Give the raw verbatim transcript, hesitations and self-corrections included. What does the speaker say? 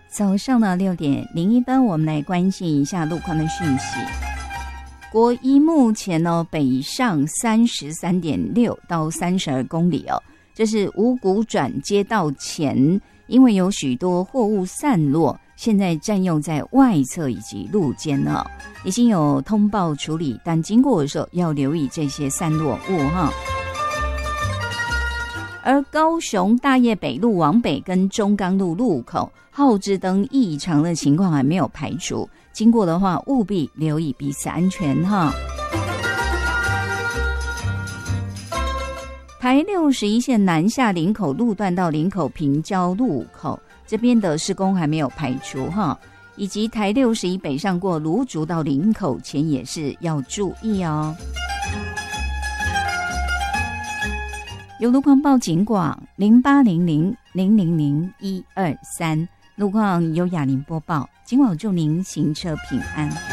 早上的六点零一分，我们来关心一下路况的讯息。国一目前呢北上三十三点六到三十二公里哦，这是五股转接道前，因为有许多货物散落，现在占用在外侧以及路肩呢，已经有通报处理，但经过的时候要留意这些散落物哈。而高雄大业北路往北跟中钢路路口号志灯异常的情况还没有排除，经过的话务必留意彼此安全哈。台六十一线南下林口路段到林口平交路口这边的施工还没有排除哈，以及台六十一北上过芦竹到林口前也是要注意哦。有路况报警广零八零零零零零一二三，路况由雅玲播报，今晚祝您行车平安。